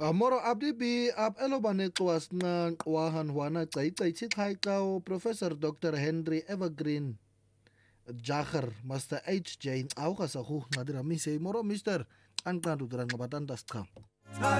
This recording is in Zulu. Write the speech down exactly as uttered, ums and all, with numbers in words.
Amoro abdi bi ab elobane xwas nqan qwahan wana caica itixaixao Professor Doctor Henry Evergreen Jager Master H J awuka sahu ngadira mise moro Mister anqandu durang batanda ska